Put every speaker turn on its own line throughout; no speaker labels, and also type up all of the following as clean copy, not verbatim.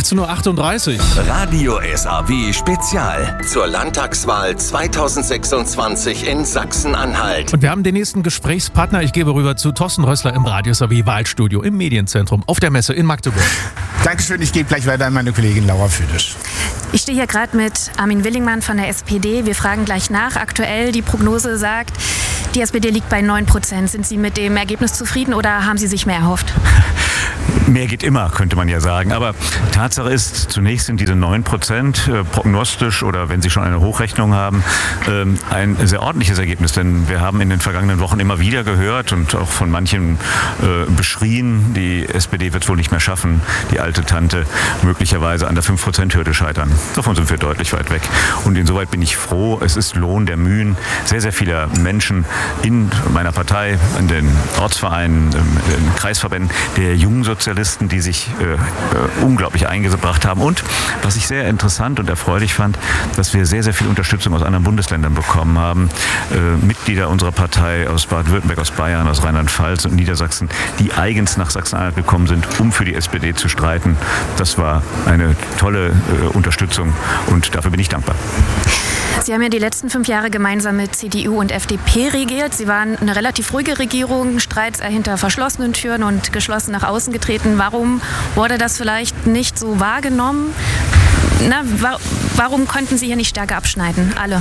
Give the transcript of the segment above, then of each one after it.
18:38 Uhr.
Radio SAW Spezial zur Landtagswahl 2026 in Sachsen-Anhalt.
Und wir haben den nächsten Gesprächspartner. Ich gebe rüber zu Thorsten Rössler im Radio SAW Wahlstudio im Medienzentrum auf der Messe in Magdeburg.
Dankeschön, ich gebe gleich weiter an meine Kollegin Laura Füdisch.
Ich stehe hier gerade mit Armin Willingmann von der SPD. Wir fragen gleich nach. Aktuell, die Prognose sagt, die SPD liegt bei 9%. Sind Sie mit dem Ergebnis zufrieden oder haben Sie sich mehr erhofft?
Mehr geht immer, könnte man ja sagen. Aber Tatsache ist, zunächst sind diese 9% prognostisch oder wenn Sie schon eine Hochrechnung haben, ein sehr ordentliches Ergebnis. Denn wir haben in den vergangenen Wochen immer wieder gehört und auch von manchen beschrien, die SPD wird es wohl nicht mehr schaffen, die alte Tante möglicherweise an der 5%-Hürde scheitern. Davon sind wir deutlich weit weg. Und insoweit bin ich froh, es ist Lohn der Mühen sehr, sehr vieler Menschen in meiner Partei, in den Ortsvereinen, in Kreisverbänden, der jungen Sozialisten, die sich unglaublich eingebracht haben. Und was ich sehr interessant und erfreulich fand, dass wir sehr, sehr viel Unterstützung aus anderen Bundesländern bekommen haben. Mitglieder unserer Partei aus Baden-Württemberg, aus Bayern, aus Rheinland-Pfalz und Niedersachsen, die eigens nach Sachsen-Anhalt gekommen sind, um für die SPD zu streiten. Das war eine tolle Unterstützung und dafür bin ich dankbar.
Sie haben ja die letzten 5 Jahre gemeinsam mit CDU und FDP regiert. Sie waren eine relativ ruhige Regierung, Streits hinter verschlossenen Türen und geschlossen nach außen getreten. Warum wurde das vielleicht nicht so wahrgenommen? Warum konnten Sie hier nicht stärker abschneiden? Alle.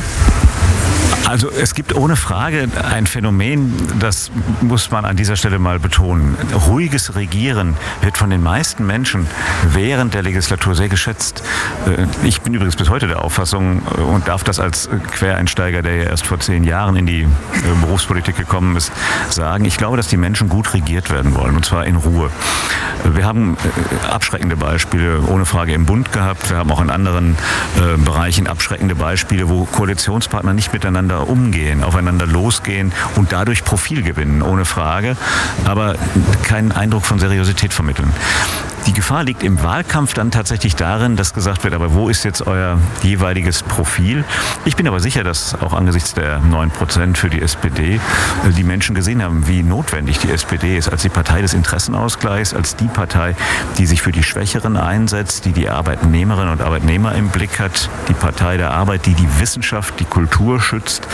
Also es gibt ohne Frage ein Phänomen, das muss man an dieser Stelle mal betonen. Ruhiges Regieren wird von den meisten Menschen während der Legislatur sehr geschätzt. Ich bin übrigens bis heute der Auffassung und darf das als Quereinsteiger, der ja erst vor 10 Jahren in die Berufspolitik gekommen ist, sagen. Ich glaube, dass die Menschen gut regiert werden wollen und zwar in Ruhe. Wir haben abschreckende Beispiele ohne Frage im Bund gehabt. Wir haben auch in anderen Bereichen abschreckende Beispiele, wo Koalitionspartner nicht miteinander umgehen, aufeinander losgehen und dadurch Profil gewinnen, ohne Frage, aber keinen Eindruck von Seriosität vermitteln. Die Gefahr liegt im Wahlkampf dann tatsächlich darin, dass gesagt wird, aber wo ist jetzt euer jeweiliges Profil? Ich bin aber sicher, dass auch angesichts der 9% für die SPD die Menschen gesehen haben, wie notwendig die SPD ist als die Partei des Interessenausgleichs, als die Partei, die sich für die Schwächeren einsetzt, die die Arbeitnehmerinnen und Arbeitnehmer im Blick hat, die Partei der Arbeit, die die Wissenschaft, die Kultur schützt.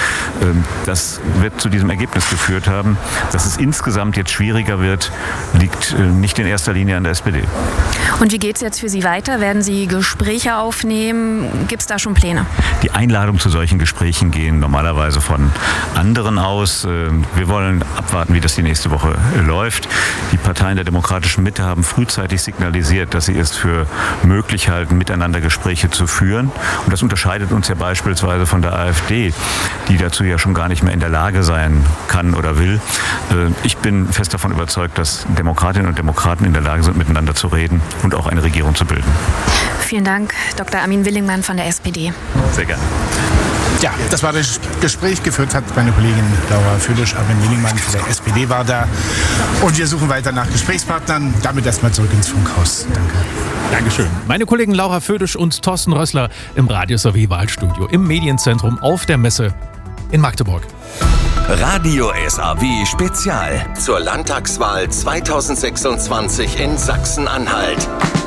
Das wird zu diesem Ergebnis geführt haben. Dass es insgesamt jetzt schwieriger wird, liegt nicht in erster Linie an der SPD.
Und wie geht es jetzt für Sie weiter? Werden Sie Gespräche aufnehmen? Gibt es da schon Pläne?
Die Einladung zu solchen Gesprächen gehen normalerweise von anderen aus. Wir wollen abwarten, wie das die nächste Woche läuft. Die Parteien der demokratischen Mitte haben frühzeitig signalisiert, dass sie es für möglich halten, miteinander Gespräche zu führen. Und das unterscheidet uns ja beispielsweise von der AfD, die dazu ja schon gar nicht mehr in der Lage sein kann oder will. Ich bin fest davon überzeugt, dass Demokratinnen und Demokraten in der Lage sind, miteinander zu reden und auch eine Regierung zu bilden.
Vielen Dank, Dr. Armin Willingmann von der SPD.
Sehr gerne.
Ja, das war das Gespräch. Geführt hat meine Kollegin Laura Füdisch. Armin Willingmann von der SPD war da. Und wir suchen weiter nach Gesprächspartnern. Damit erstmal zurück ins Funkhaus. Danke.
Dankeschön. Meine Kollegen Laura Füdisch und Thorsten Rössler im Radio SAW Wahlstudio im Medienzentrum auf der Messe in Magdeburg.
Radio SAW Spezial zur Landtagswahl 2026 in Sachsen-Anhalt.